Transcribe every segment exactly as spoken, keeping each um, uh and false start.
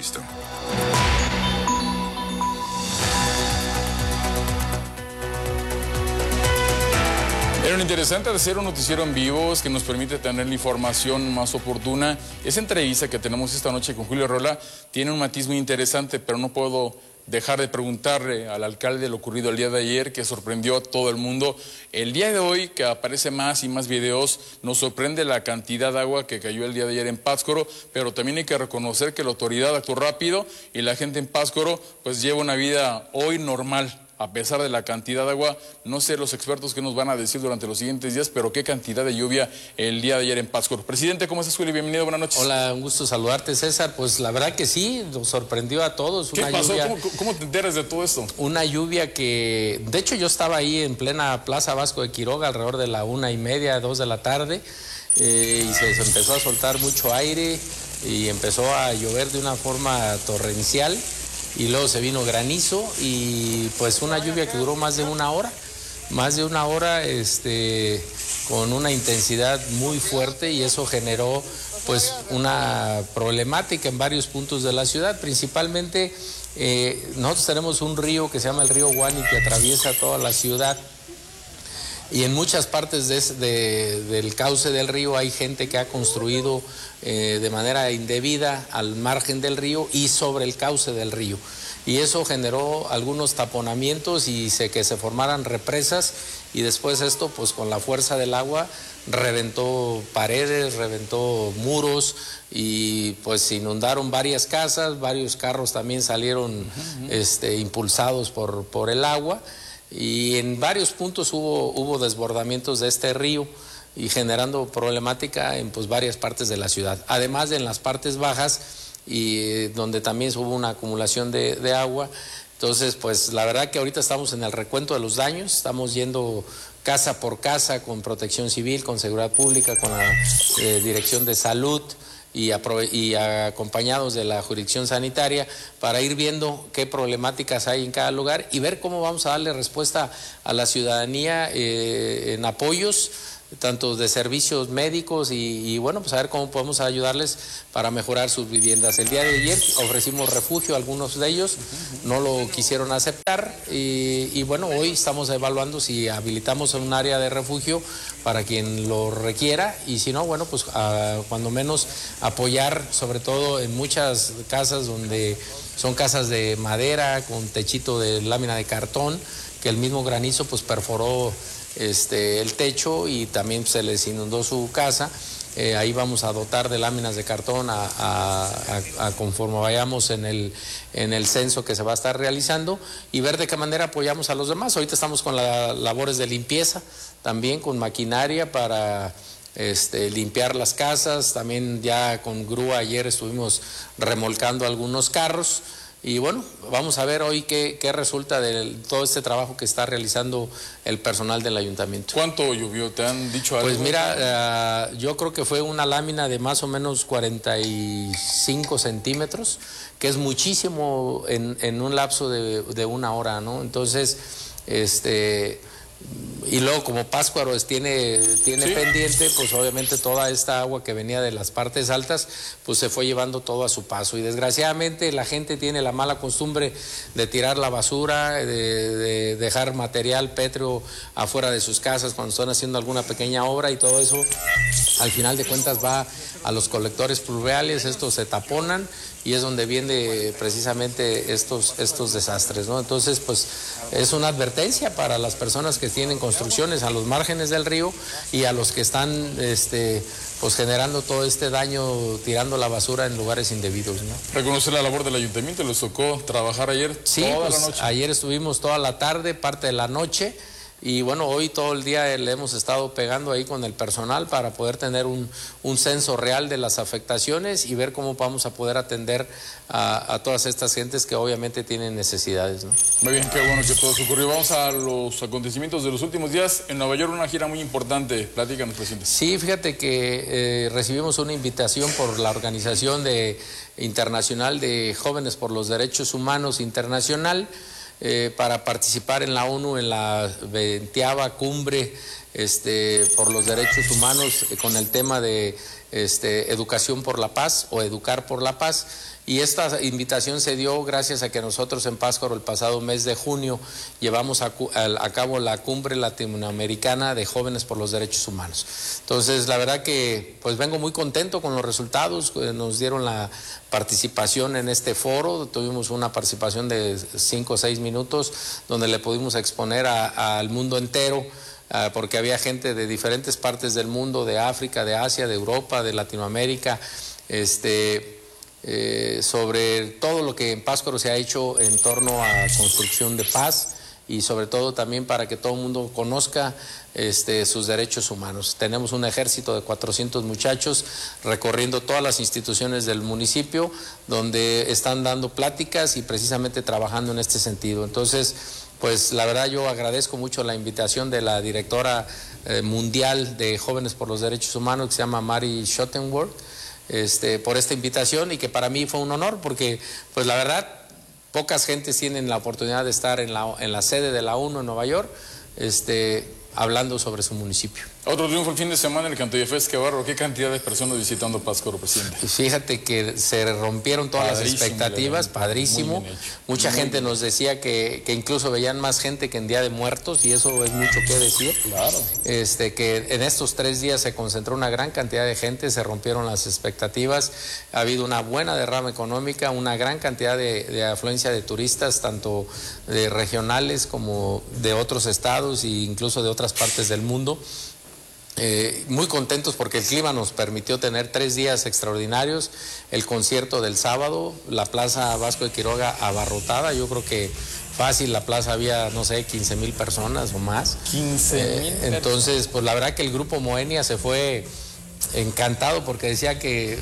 Listo. Era lo interesante de hacer un noticiero en vivo, es que nos permite tener la información más oportuna. Esa entrevista que tenemos esta noche con Julio Rola tiene un matiz muy interesante, pero no puedo dejar de preguntarle al alcalde lo ocurrido el día de ayer, que sorprendió a todo el mundo. El día de hoy, que aparece más y más videos, nos sorprende la cantidad de agua que cayó el día de ayer en Pátzcuaro, pero también hay que reconocer que la autoridad actuó rápido y la gente en Pátzcuaro pues lleva una vida hoy normal. A pesar de la cantidad de agua, no sé los expertos qué nos van a decir durante los siguientes días, pero qué cantidad de lluvia el día de ayer en Pátzcuaro. Presidente, ¿cómo estás, Juli? Bienvenido, buenas noches. Hola, un gusto saludarte, César. Pues la verdad que sí, nos sorprendió a todos. ¿Qué una pasó? Lluvia, ¿Cómo, ¿Cómo te enteras de todo esto? Una lluvia que, de hecho yo estaba ahí en plena Plaza Vasco de Quiroga, alrededor de la una y media, dos de la tarde, eh, y se, se empezó a soltar mucho aire y empezó a llover de una forma torrencial. Y luego se vino granizo y pues una lluvia que duró más de una hora, más de una hora este, con una intensidad muy fuerte, y eso generó pues una problemática en varios puntos de la ciudad. Principalmente eh, nosotros tenemos un río que se llama el río Guani, que atraviesa toda la ciudad. Y en muchas partes de, de, del cauce del río hay gente que ha construido eh, de manera indebida al margen del río y sobre el cauce del río. Y eso generó algunos taponamientos y se, que se formaran represas, y después esto pues con la fuerza del agua reventó paredes, reventó muros y pues inundaron varias casas, varios carros también salieron uh-huh. este, impulsados por, por el agua. Y en varios puntos hubo, hubo desbordamientos de este río y generando problemática en pues, varias partes de la ciudad. Además de en las partes bajas, y eh, donde también hubo una acumulación de, de agua. Entonces, pues la verdad que ahorita estamos en el recuento de los daños, estamos yendo casa por casa con Protección Civil, con Seguridad Pública, con la eh, Dirección de Salud, Y, y acompañados de la jurisdicción sanitaria, para ir viendo qué problemáticas hay en cada lugar y ver cómo vamos a darle respuesta a la ciudadanía eh, en apoyos, tanto de servicios médicos y, y bueno, pues a ver cómo podemos ayudarles para mejorar sus viviendas. El día de ayer ofrecimos refugio a algunos de ellos, no lo quisieron aceptar y, y bueno, hoy estamos evaluando si habilitamos un área de refugio para quien lo requiera, y si no, bueno, pues a, cuando menos apoyar, sobre todo en muchas casas donde son casas de madera con techito de lámina de cartón, que el mismo granizo pues perforó este, el techo y también se les inundó su casa. Eh, ahí vamos a dotar de láminas de cartón a, a, a, a conforme vayamos en el, en el censo que se va a estar realizando, y ver de qué manera apoyamos a los demás. Ahorita estamos con las labores de limpieza, también con maquinaria para este, limpiar las casas, también ya con grúa ayer estuvimos remolcando algunos carros. Y bueno, vamos a ver hoy qué, qué resulta de todo este trabajo que está realizando el personal del ayuntamiento. ¿Cuánto llovió? ¿Te han dicho algo? Pues mira, uh, yo creo que fue una lámina de más o menos cuarenta y cinco centímetros, que es muchísimo en, en un lapso de, de una hora, ¿no? Entonces, este... y luego como Pátzcuaro tiene, tiene ¿Sí? pendiente, pues obviamente toda esta agua que venía de las partes altas, pues se fue llevando todo a su paso. Y desgraciadamente la gente tiene la mala costumbre de tirar la basura, de, de dejar material pétreo afuera de sus casas cuando están haciendo alguna pequeña obra, y todo eso al final de cuentas va a los colectores pluviales, estos se taponan y es donde viene precisamente estos, estos desastres, ¿no? Entonces, pues es una advertencia para las personas que tienen construcciones a los márgenes del río y a los que están este, pues generando todo este daño, tirando la basura en lugares indebidos, ¿no? Reconocer la labor del ayuntamiento, ¿les tocó trabajar ayer sí, toda pues, la noche? Ayer estuvimos toda la tarde, parte de la noche. Y bueno, hoy todo el día le hemos estado pegando ahí con el personal para poder tener un, un censo real de las afectaciones y ver cómo vamos a poder atender a, a todas estas gentes que obviamente tienen necesidades, ¿no? Muy bien, qué bueno que todo eso ocurrió. Vamos a los acontecimientos de los últimos días. En Nueva York una gira muy importante. Platícanos, presidente. Sí, fíjate que eh, recibimos una invitación por la Organización de, Internacional de Jóvenes por los Derechos Humanos Internacional, Eh, para participar en la ONU en la veinteava cumbre este, por los derechos humanos eh, con el tema de este, educación por la paz o educar por la paz. Y esta invitación se dio gracias a que nosotros en Pátzcuaro el pasado mes de junio llevamos a, a, a cabo la cumbre latinoamericana de jóvenes por los derechos humanos. Entonces, la verdad que pues vengo muy contento con los resultados. Nos dieron la participación en este foro, tuvimos una participación de cinco o seis minutos donde le pudimos exponer a, a, al mundo entero, uh, porque había gente de diferentes partes del mundo, de África, de Asia, de Europa, de Latinoamérica, este... Eh, sobre todo lo que en Pátzcuaro se ha hecho en torno a construcción de paz y sobre todo también para que todo el mundo conozca este, sus derechos humanos. Tenemos un ejército de cuatrocientos muchachos recorriendo todas las instituciones del municipio donde están dando pláticas y precisamente trabajando en este sentido. Entonces, pues la verdad yo agradezco mucho la invitación de la directora eh, mundial de Jóvenes por los Derechos Humanos, que se llama Mary Schottenworth, Este, por esta invitación, y que para mí fue un honor porque pues la verdad pocas gentes tienen la oportunidad de estar en la, en la sede de la ONU en Nueva York este, hablando sobre su municipio. Otro triunfo el fin de semana en el Cantoya Fest, qué barro, qué cantidad de personas visitando Pátzcuaro, presidente. Fíjate que se rompieron todas padrísimo, las expectativas, padrísimo. Mucha muy gente bien. Nos decía que, que incluso veían más gente que en Día de Muertos, y eso es mucho que decir. Claro. Este, que en estos tres días se concentró una gran cantidad de gente, se rompieron las expectativas, ha habido una buena derrama económica, una gran cantidad de, de afluencia de turistas, tanto de regionales como de otros estados e incluso de otras partes del mundo. Eh, muy contentos porque el clima nos permitió tener tres días extraordinarios, el concierto del sábado, la Plaza Vasco de Quiroga abarrotada, yo creo que fácil la plaza había, no sé, quince mil personas o más. quince mil. Eh, entonces, pues la verdad que el grupo Moenia se fue encantado porque decía que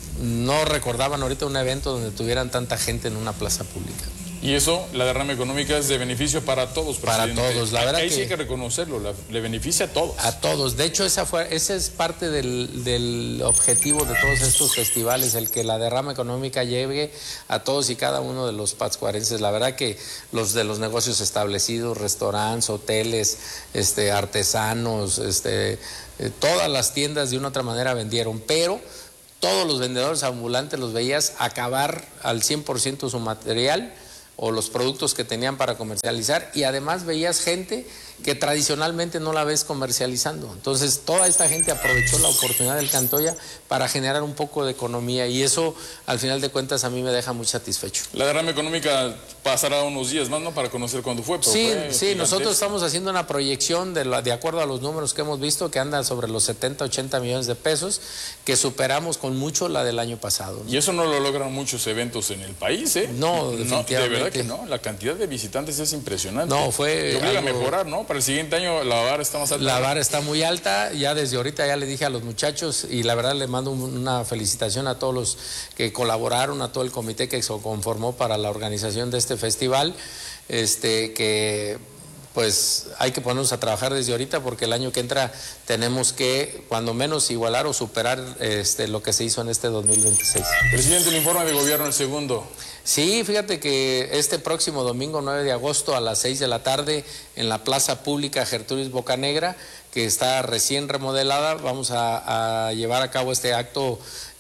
no recordaban ahorita un evento donde tuvieran tanta gente en una plaza pública. Y eso, la derrama económica es de beneficio para todos, presidente. Para todos, la verdad. Ahí que sí hay que reconocerlo, la, le beneficia a todos. A todos. De hecho, esa fue, ese es parte del, del objetivo de todos estos festivales, el que la derrama económica llegue a todos y cada uno de los pátzcuarenses. La verdad que los de los negocios establecidos, restaurantes, hoteles, este, artesanos, este, eh, todas las tiendas de una u otra manera vendieron, pero todos los vendedores ambulantes los veías acabar al cien por ciento su material o los productos que tenían para comercializar, y además veías gente que tradicionalmente no la ves comercializando. Entonces toda esta gente aprovechó la oportunidad del Cantoya para generar un poco de economía, y eso al final de cuentas a mí me deja muy satisfecho. La derrama económica pasará unos días más, ¿no?, para conocer cuándo fue. Pero sí, fue sí, nosotros estamos haciendo una proyección de, la, de acuerdo a los números que hemos visto, que anda sobre los setenta, ochenta millones de pesos, que superamos con mucho la del año pasado, ¿no? Y eso no lo logran muchos eventos en el país, ¿eh? No, definitivamente. No, de verdad que no, la cantidad de visitantes es impresionante. No, fue... Y obliga algo... a mejorar, ¿no? Para el siguiente año la vara está más alta. La vara está muy alta, ya desde ahorita ya le dije a los muchachos, y la verdad le mando una felicitación a todos los que colaboraron, a todo el comité que se conformó para la organización de este festival, este, que pues hay que ponernos a trabajar desde ahorita porque el año que entra tenemos que cuando menos igualar o superar este, lo que se hizo en este dos mil veintiséis. Presidente, el informe de gobierno, el segundo. Sí, fíjate que este próximo domingo nueve de agosto a las seis de la tarde en la Plaza Pública Gertrudis Bocanegra, que está recién remodelada, vamos a, a llevar a cabo este acto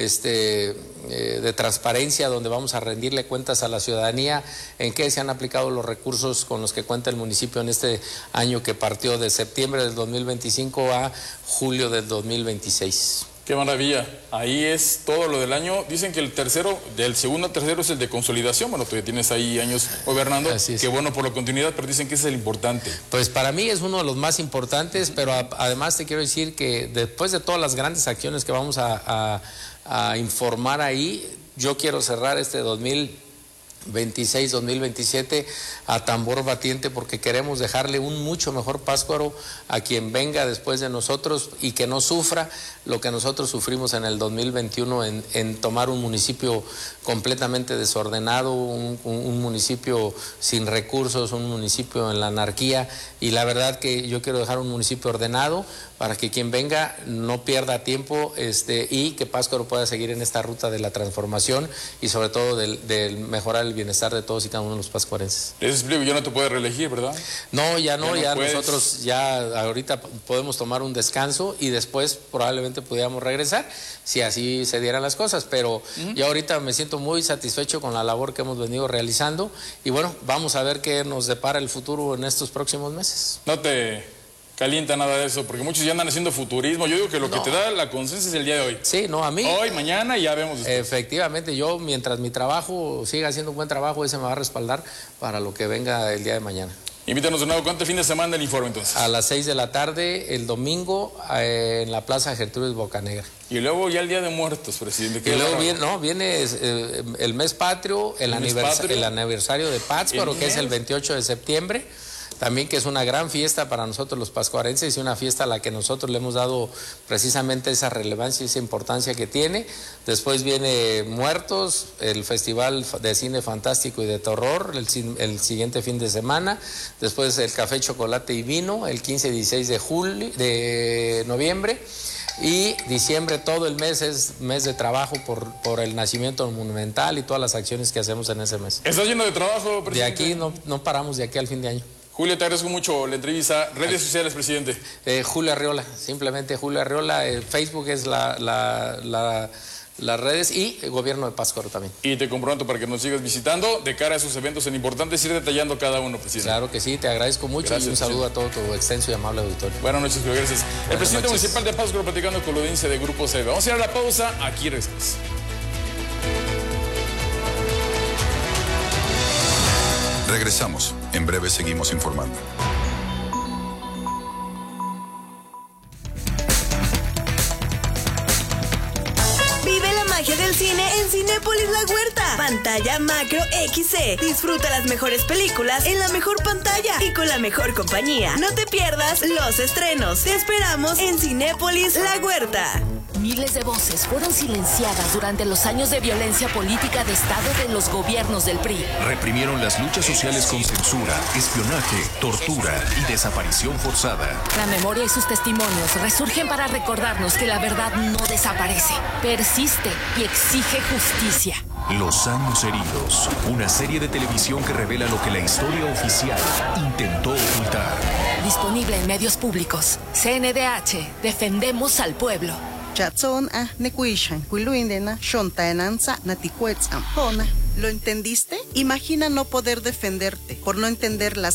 este, eh, de transparencia donde vamos a rendirle cuentas a la ciudadanía en qué se han aplicado los recursos con los que cuenta el municipio en este año que partió de septiembre del dos mil veinticinco a julio del dos mil veintiséis. Qué maravilla, ahí es todo lo del año. Dicen que el tercero, del segundo al tercero es el de consolidación. Bueno, tú ya tienes ahí años gobernando, qué bueno por la continuidad, pero dicen que ese es el importante. Pues para mí es uno de los más importantes, pero a, además te quiero decir que después de todas las grandes acciones que vamos a, a, a informar ahí, yo quiero cerrar este dos mil veintiséis, dos mil veintisiete a tambor batiente porque queremos dejarle un mucho mejor Pátzcuaro a quien venga después de nosotros y que no sufra lo que nosotros sufrimos en el dos mil veintiuno en, en tomar un municipio completamente desordenado, un, un, un municipio sin recursos, un municipio en la anarquía, y la verdad que yo quiero dejar un municipio ordenado para que quien venga no pierda tiempo este, y que Pátzcuaro pueda seguir en esta ruta de la transformación y sobre todo del, del mejorar el el bienestar de todos y cada uno de los pascuarenses. Les explico, ya no te puedes reelegir, ¿verdad? No, ya no, ya, no ya nosotros ya ahorita podemos tomar un descanso y después probablemente pudiéramos regresar si así se dieran las cosas, pero uh-huh. ya ahorita me siento muy satisfecho con la labor que hemos venido realizando y bueno, vamos a ver qué nos depara el futuro en estos próximos meses. No te calienta nada de eso, porque muchos ya andan haciendo futurismo. Yo digo que lo no. que te da la conciencia es el día de hoy. Sí, no, a mí. Hoy, mañana y ya vemos después. Efectivamente, yo mientras mi trabajo siga haciendo un buen trabajo, ese me va a respaldar para lo que venga el día de mañana. Invítanos de nuevo, ¿cuánto fin de semana el informe entonces? A las seis de la tarde, el domingo, eh, en la Plaza Gertrudis Bocanegra. Y luego ya el Día de Muertos, presidente. Y luego viene, no, viene eh, el mes patrio, el, el, anivers patrio, el aniversario de Pátzcuaro, que es el veintiocho de septiembre. También que es una gran fiesta para nosotros los pascuarenses y una fiesta a la que nosotros le hemos dado precisamente esa relevancia y esa importancia que tiene. Después viene Muertos, el Festival de Cine Fantástico y de Terror, el, el siguiente fin de semana. Después el Café, Chocolate y Vino, el quince y dieciséis de, julio, de noviembre. Y diciembre, todo el mes es mes de trabajo por, por el nacimiento monumental y todas las acciones que hacemos en ese mes. ¿Estás lleno de trabajo, presidente? De aquí no, no paramos, de aquí al fin de año. Julio, te agradezco mucho la entrevista. Redes sociales, presidente. Eh, Julio Arriola, simplemente Julio Arriola. Eh, Facebook es la, la, la, las redes y el gobierno de Pátzcuaro también. Y te comprometo para que nos sigas visitando de cara a esos eventos tan importantes, ir detallando cada uno, presidente. Claro que sí, te agradezco mucho. Gracias, y un saludo presidente. A todo tu extenso y amable auditorio. Buenas noches, Julio, gracias. Buenas el presidente noches. municipal de Pátzcuaro platicando con la audiencia de Grupo C B. Vamos a ir a la pausa, aquí regresamos. Regresamos. En breve seguimos informando. Vive la magia del cine en Cinépolis La Huerta. Pantalla macro X C. Disfruta las mejores películas en la mejor pantalla y con la mejor compañía. No te pierdas los estrenos. Te esperamos en Cinépolis La Huerta. Miles de voces fueron silenciadas durante los años de violencia política de Estado de los gobiernos del P R I. Reprimieron las luchas sociales con censura, espionaje, tortura y desaparición forzada. La memoria y sus testimonios resurgen para recordarnos que la verdad no desaparece, persiste y exige justicia. Los años heridos, una serie de televisión que revela lo que la historia oficial intentó ocultar. Disponible en medios públicos. C N D H, defendemos al pueblo. ¿Lo entendiste? Imagina no poder defenderte por no entender las